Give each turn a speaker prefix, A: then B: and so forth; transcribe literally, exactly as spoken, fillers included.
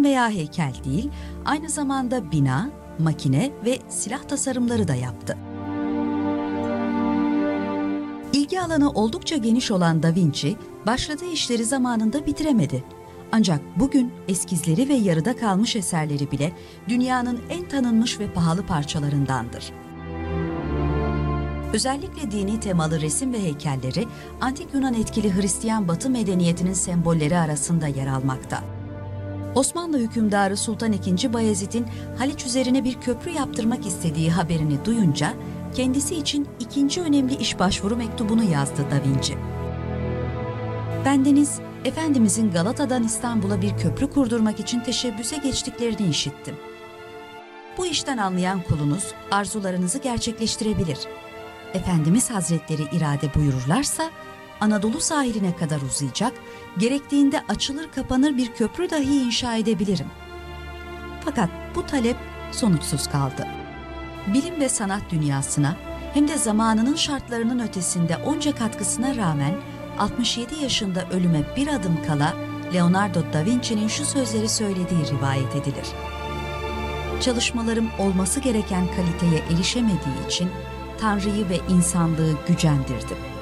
A: veya heykel değil, aynı zamanda bina, makine ve silah tasarımları da yaptı. İlgi alanı oldukça geniş olan Da Vinci, başladığı işleri zamanında bitiremedi. Ancak bugün eskizleri ve yarıda kalmış eserleri bile dünyanın en tanınmış ve pahalı parçalarındandır. Özellikle dini temalı resim ve heykelleri, Antik Yunan etkili Hristiyan Batı medeniyetinin sembolleri arasında yer almakta. Osmanlı hükümdarı Sultan ikinci. Bayezid'in Haliç üzerine bir köprü yaptırmak istediği haberini duyunca, kendisi için ikinci önemli iş başvuru mektubunu yazdı Da Vinci. Bendeniz, Efendimizin Galata'dan İstanbul'a bir köprü kurdurmak için teşebbüse geçtiklerini işittim. Bu işten anlayan kulunuz arzularınızı gerçekleştirebilir. Efendimiz Hazretleri irade buyururlarsa, Anadolu sahiline kadar uzayacak, gerektiğinde açılır kapanır bir köprü dahi inşa edebilirim. Fakat bu talep sonuçsuz kaldı. Bilim ve sanat dünyasına hem de zamanının şartlarının ötesinde onca katkısına rağmen altmış yedi yaşında ölüme bir adım kala Leonardo da Vinci'nin şu sözleri söylediği rivayet edilir. Çalışmalarım olması gereken kaliteye erişemediği için Tanrı'yı ve insanlığı gücendirdim.